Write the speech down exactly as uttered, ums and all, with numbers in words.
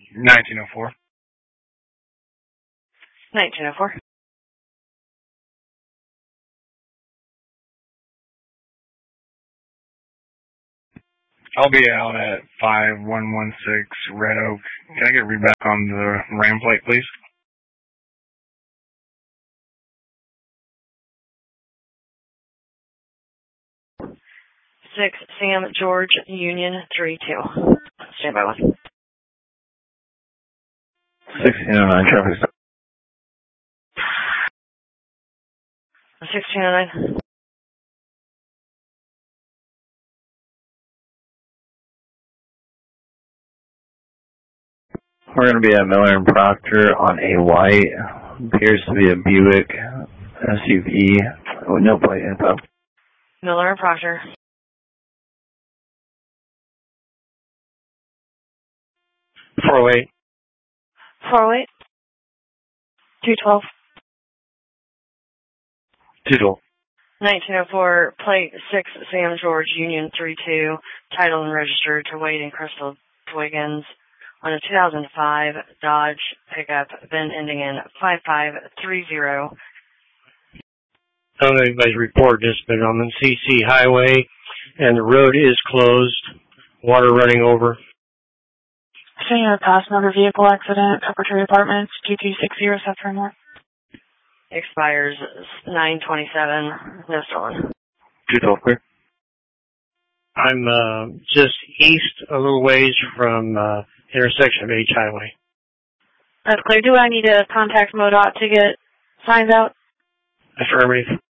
nineteen oh four. nineteen oh four. I'll be out at five one one six Red Oak. Can I get read back on the RAM plate, please? Six Sam George Union three two. Stand by one. sixteen oh nine traffic stop. sixteen oh nine. We're going to be at Miller and Proctor on a white, appears to be a Buick S U V with no plate info. Miller and Proctor. four oh eight. four oh eight. two twelve. two twelve. nineteen oh four, plate six Sam George Union three two, title and registered to Wade and Crystal Wiggins on a two thousand five Dodge pickup, V I N ending in five five three zero. I don't know if anybody's report this, but I'm on C C Highway, and the road is closed, water running over. Seeing a past motor vehicle accident, Pepper Tree Apartments, two two six zero South Tremor. Expires nine twenty-seven, no stolen. two twelve clear. I'm uh, just east a little ways from uh, intersection of H Highway. That's clear. Do I need to contact MoDOT to get signs out? Affirmative.